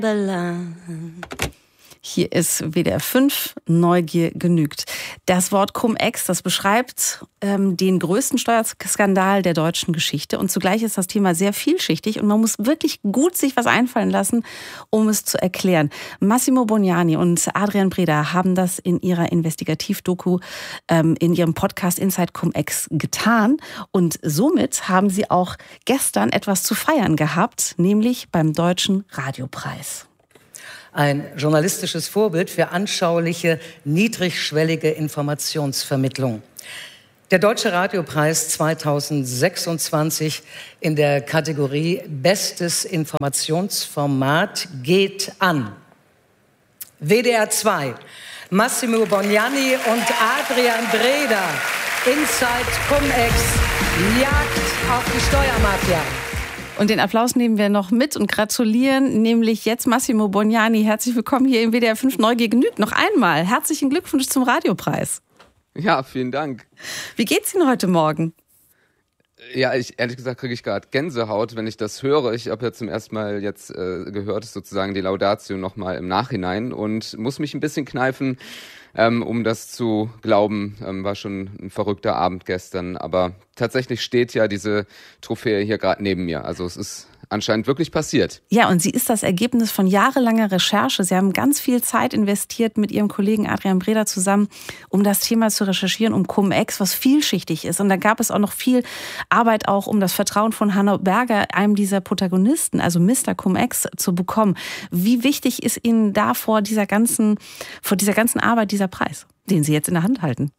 Hier ist WDR 5, Neugier genügt. Das Wort Cum-Ex, das beschreibt den größten Steuerskandal der deutschen Geschichte. Und zugleich ist das Thema sehr vielschichtig und man muss wirklich gut sich was einfallen lassen, um es zu erklären. Massimo Bognani und Adrian Breda haben das in ihrer Investigativ-Doku in ihrem Podcast Inside Cum-Ex getan. Und somit haben sie auch gestern etwas zu feiern gehabt, nämlich beim Deutschen Radiopreis. Ein journalistisches Vorbild für anschauliche, niedrigschwellige Informationsvermittlung. Der Deutsche Radiopreis 2026 in der Kategorie Bestes Informationsformat geht an WDR 2, Massimo Bognani und Adrian Breda. Inside Cum-Ex, Jagd auf die Steuermafia. Und den Applaus nehmen wir noch mit und gratulieren, nämlich jetzt Massimo Bognani. Herzlich willkommen hier im WDR 5 Neugier genügt. Noch einmal herzlichen Glückwunsch zum Radiopreis. Ja, vielen Dank. Wie geht's Ihnen heute Morgen? Ja, ehrlich gesagt kriege ich gerade Gänsehaut, wenn ich das höre. Ich habe ja zum ersten Mal jetzt gehört, sozusagen die Laudatio nochmal im Nachhinein und muss mich ein bisschen kneifen, um das zu glauben. War schon ein verrückter Abend gestern, aber tatsächlich steht ja diese Trophäe hier gerade neben mir. Also es ist anscheinend wirklich passiert. Ja, und sie ist das Ergebnis von jahrelanger Recherche. Sie haben ganz viel Zeit investiert mit Ihrem Kollegen Adrian Breda zusammen, um das Thema zu recherchieren, um Cum-Ex, was vielschichtig ist. Und da gab es auch noch viel Arbeit auch, um das Vertrauen von Hanno Berger, einem dieser Protagonisten, also Mr. Cum-Ex, zu bekommen. Wie wichtig ist Ihnen da vor dieser ganzen Arbeit dieser Preis, den Sie jetzt in der Hand halten?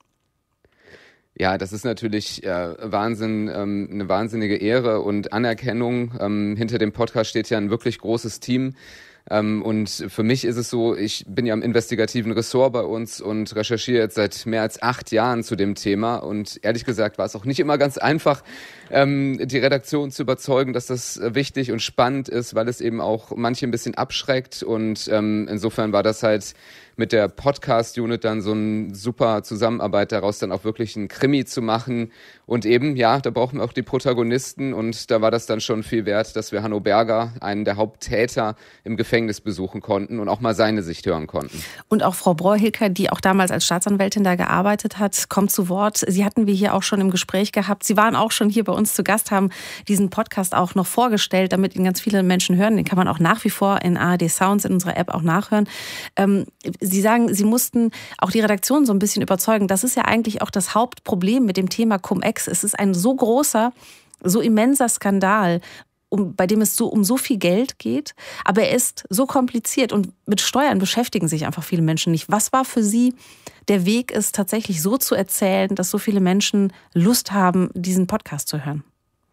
Ja, das ist natürlich Wahnsinn, eine wahnsinnige Ehre und Anerkennung. Hinter dem Podcast steht ja ein wirklich großes Team. Und für mich ist es so, ich bin ja im investigativen Ressort bei uns und recherchiere jetzt seit mehr als 8 Jahren zu dem Thema. Und ehrlich gesagt war es auch nicht immer ganz einfach, die Redaktion zu überzeugen, dass das wichtig und spannend ist, weil es eben auch manche ein bisschen abschreckt. Und insofern war das halt mit der Podcast-Unit dann so eine super Zusammenarbeit daraus, dann auch wirklich einen Krimi zu machen. Und eben, ja, da brauchen wir auch die Protagonisten. Und da war das dann schon viel wert, dass wir Hanno Berger, einen der Haupttäter, im Gefängnis besuchen konnten und auch mal seine Sicht hören konnten. Und auch Frau Breuhilker, die auch damals als Staatsanwältin da gearbeitet hat, kommt zu Wort. Sie hatten wir hier auch schon im Gespräch gehabt. Sie waren auch schon hier bei uns zu Gast, haben diesen Podcast auch noch vorgestellt, damit ihn ganz viele Menschen hören. Den kann man auch nach wie vor in ARD Sounds, in unserer App auch nachhören. Sie sagen, Sie mussten auch die Redaktion so ein bisschen überzeugen. Das ist ja eigentlich auch das Hauptproblem mit dem Thema Cum-Ex. Es ist ein so großer, so immenser Skandal, bei dem es um so viel Geld geht. Aber er ist so kompliziert und mit Steuern beschäftigen sich einfach viele Menschen nicht. Was war für Sie der Weg, es tatsächlich so zu erzählen, dass so viele Menschen Lust haben, diesen Podcast zu hören?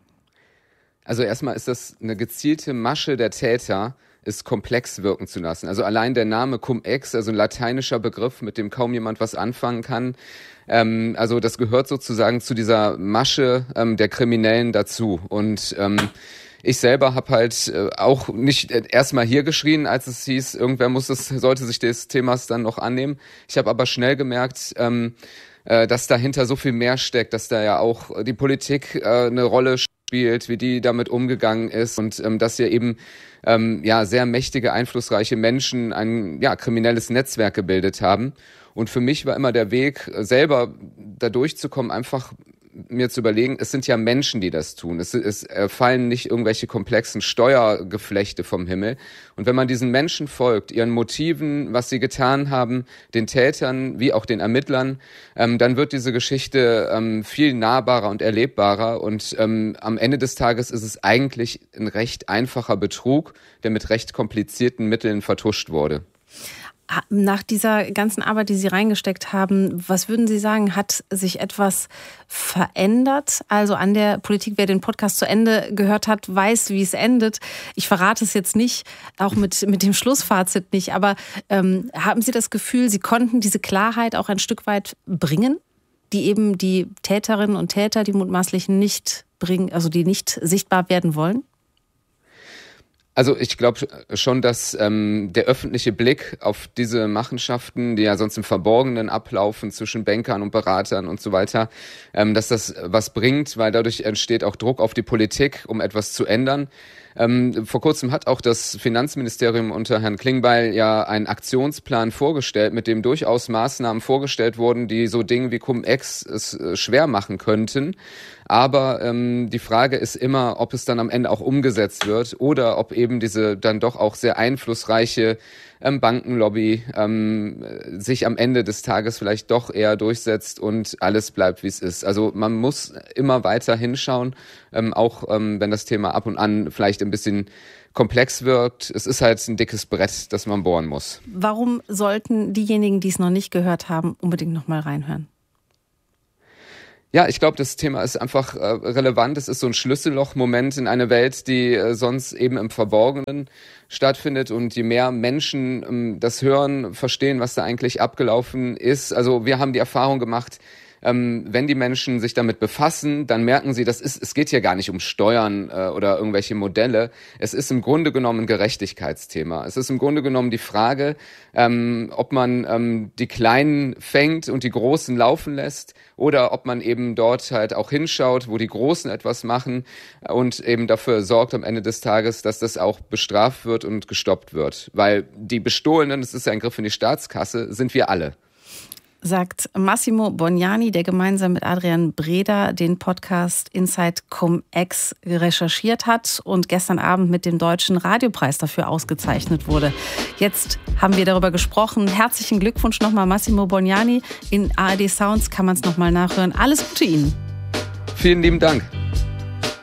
Also erstmal ist das eine gezielte Masche der Täter, es komplex wirken zu lassen. Also allein der Name Cum-Ex, also ein lateinischer Begriff, mit dem kaum jemand was anfangen kann. Also das gehört sozusagen zu dieser Masche der Kriminellen dazu. Und ich selber habe halt auch nicht erstmal hier geschrien, als es hieß, irgendwer sollte sich des Themas dann noch annehmen. Ich habe aber schnell gemerkt, dass dahinter so viel mehr steckt, dass da ja auch die Politik eine Rolle spielt, wie die damit umgegangen ist und dass hier eben sehr mächtige, einflussreiche Menschen ein kriminelles Netzwerk gebildet haben. Und für mich war immer der Weg, selber da durchzukommen, einfach mir zu überlegen, es sind ja Menschen, die das tun. Es fallen nicht irgendwelche komplexen Steuergeflechte vom Himmel. Und wenn man diesen Menschen folgt, ihren Motiven, was sie getan haben, den Tätern wie auch den Ermittlern, dann wird diese Geschichte viel nahbarer und erlebbarer. Und am Ende des Tages ist es eigentlich ein recht einfacher Betrug, der mit recht komplizierten Mitteln vertuscht wurde. Nach dieser ganzen Arbeit, die Sie reingesteckt haben, was würden Sie sagen, hat sich etwas verändert? Also an der Politik, wer den Podcast zu Ende gehört hat, weiß, wie es endet. Ich verrate es jetzt nicht, auch mit dem Schlussfazit nicht, aber haben Sie das Gefühl, Sie konnten diese Klarheit auch ein Stück weit bringen, die eben die Täterinnen und Täter, die mutmaßlichen nicht bringen, also die nicht sichtbar werden wollen? Also ich glaube schon, dass der öffentliche Blick auf diese Machenschaften, die ja sonst im Verborgenen ablaufen zwischen Bankern und Beratern und so weiter, dass das was bringt, weil dadurch entsteht auch Druck auf die Politik, um etwas zu ändern. Vor kurzem hat auch das Finanzministerium unter Herrn Klingbeil ja einen Aktionsplan vorgestellt, mit dem durchaus Maßnahmen vorgestellt wurden, die so Dinge wie Cum-Ex es schwer machen könnten. Aber die Frage ist immer, ob es dann am Ende auch umgesetzt wird oder ob eben diese dann doch auch sehr einflussreiche Bankenlobby sich am Ende des Tages vielleicht doch eher durchsetzt und alles bleibt, wie es ist. Also man muss immer weiter hinschauen, auch wenn das Thema ab und an vielleicht ein bisschen komplex wirkt. Es ist halt ein dickes Brett, das man bohren muss. Warum sollten diejenigen, die es noch nicht gehört haben, unbedingt noch mal reinhören? Ja, ich glaube, das Thema ist einfach relevant. Es ist so ein Schlüsselloch-Moment in eine Welt, die sonst eben im Verborgenen stattfindet. Und je mehr Menschen das hören, verstehen, was da eigentlich abgelaufen ist. Also wir haben die Erfahrung gemacht, wenn die Menschen sich damit befassen, dann merken sie, es geht hier gar nicht um Steuern oder irgendwelche Modelle. Es ist im Grunde genommen ein Gerechtigkeitsthema. Es ist im Grunde genommen die Frage, ob man die Kleinen fängt und die Großen laufen lässt oder ob man eben dort halt auch hinschaut, wo die Großen etwas machen und eben dafür sorgt am Ende des Tages, dass das auch bestraft wird und gestoppt wird. Weil die Bestohlenen, das ist ja ein Griff in die Staatskasse, sind wir alle. Sagt Massimo Bognani, der gemeinsam mit Adrian Breda den Podcast Inside Cum-Ex recherchiert hat und gestern Abend mit dem Deutschen Radiopreis dafür ausgezeichnet wurde. Jetzt haben wir darüber gesprochen. Herzlichen Glückwunsch nochmal, Massimo Bognani. In ARD Sounds kann man es nochmal nachhören. Alles Gute Ihnen. Vielen lieben Dank.